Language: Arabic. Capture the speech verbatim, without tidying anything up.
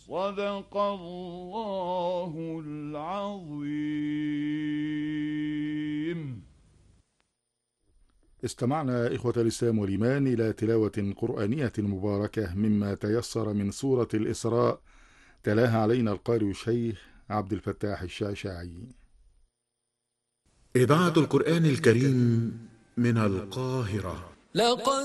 صدق الله العظيم. استمعنا إخوة الإسلام والإيمان إلى تلاوة قرآنية مباركة مما تيسر من سورة الإسراء، تلاها علينا القارئ الشيخ عبد الفتاح الشعشاعي. إذاعة القرآن الكريم من القاهرة. لقد